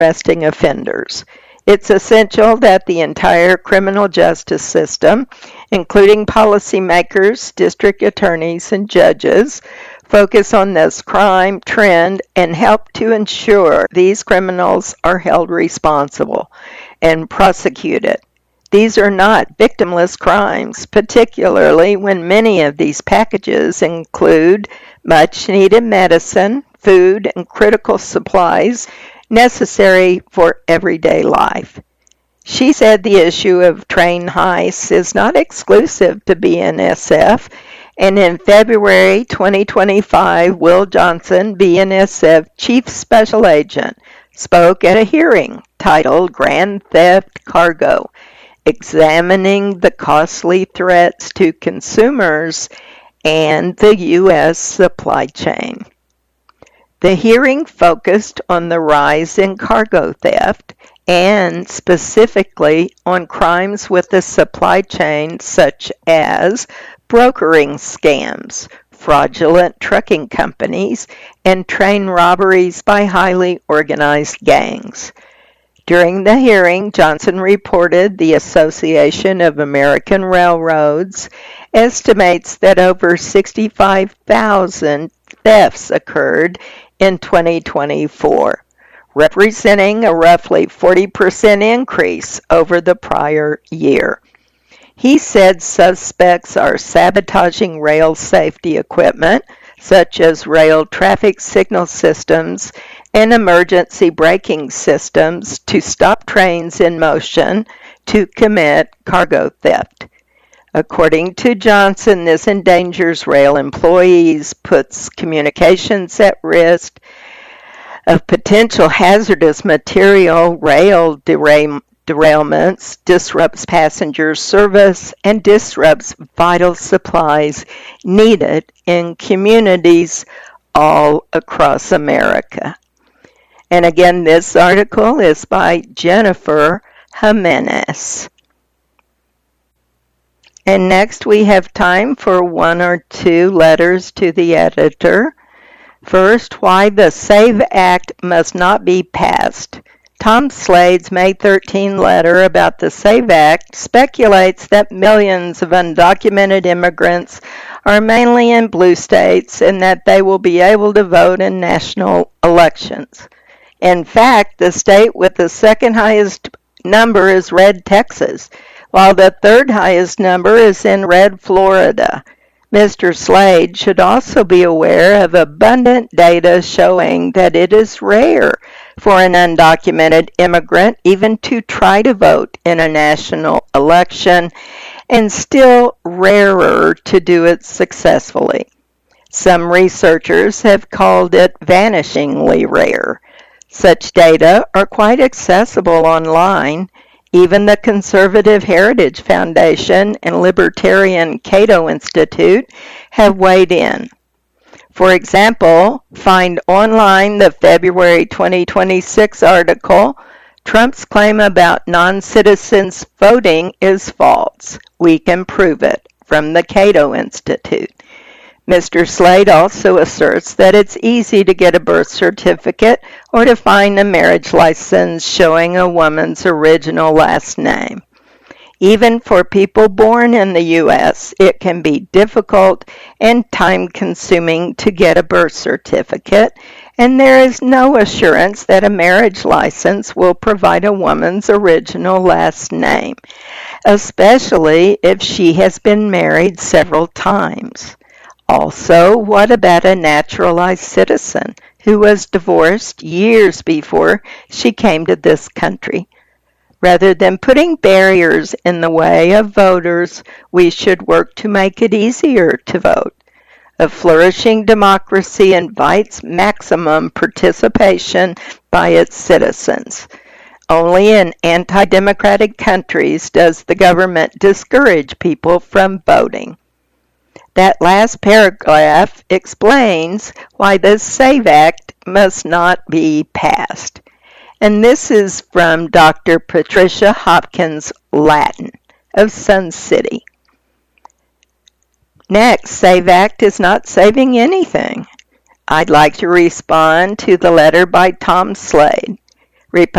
arresting offenders. It's essential that the entire criminal justice system, including policymakers, district attorneys, and judges, focus on this crime trend and help to ensure these criminals are held responsible and prosecuted. These are not victimless crimes, particularly when many of these packages include much-needed medicine, food, and critical supplies necessary for everyday life. She said the issue of train heists is not exclusive to BNSF, and in February 2025, Will Johnson, BNSF Chief Special Agent, spoke at a hearing titled Grand Theft Cargo, Examining the Costly Threats to Consumers and the U.S. Supply Chain. The hearing focused on the rise in cargo theft and specifically on crimes with the supply chain such as brokering scams, fraudulent trucking companies, and train robberies by highly organized gangs. During the hearing, Johnson reported the Association of American Railroads estimates that over 65,000 thefts occurred in 2024, representing a roughly 40% increase over the prior year. He said suspects are sabotaging rail safety equipment, such as rail traffic signal systems and emergency braking systems, to stop trains in motion to commit cargo theft. According to Johnson, this endangers rail employees, puts communications at risk of potential hazardous material, rail derailments, disrupts passenger service, and disrupts vital supplies needed in communities all across America. And again, this article is by Jennifer Jimenez. And next we have time for one or two letters to the editor. First, why the SAVE Act must not be passed. Tom Slade's May 13 letter about the SAVE Act speculates that millions of undocumented immigrants are mainly in blue states and that they will be able to vote in national elections. In fact, the state with the second highest number is red Texas, while the third highest number is in red Florida. Mr. Slade should also be aware of abundant data showing that it is rare for an undocumented immigrant even to try to vote in a national election, and still rarer to do it successfully. Some researchers have called it vanishingly rare. Such data are quite accessible online. Even the Conservative Heritage Foundation and Libertarian Cato Institute have weighed in. For example, find online the February 2026 article, Trump's claim about non-citizens voting is false. We can prove it, from the Cato Institute. Mr. Slade also asserts that it's easy to get a birth certificate or to find a marriage license showing a woman's original last name. Even for people born in the U.S., it can be difficult and time-consuming to get a birth certificate, and there is no assurance that a marriage license will provide a woman's original last name, especially if she has been married several times. Also, what about a naturalized citizen who was divorced years before she came to this country? Rather than putting barriers in the way of voters, we should work to make it easier to vote. A flourishing democracy invites maximum participation by its citizens. Only in anti-democratic countries does the government discourage people from voting. That last paragraph explains why the SAVE Act must not be passed. And this is from Dr. Patricia Hopkins Latin of Sun City. Next, SAVE Act is not saving anything. I'd like to respond to the letter by Tom Slade. Republican